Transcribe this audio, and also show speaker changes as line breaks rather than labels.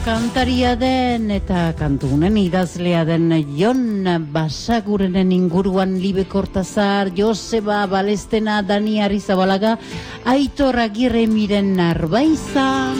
Kantaria den eta kantunen idazlea den Jon Basagurenen inguruan Libe Kortazar, Joseba Balestena, Dani Arrizabalaga, Aitor Agirre Miren Arbaiza,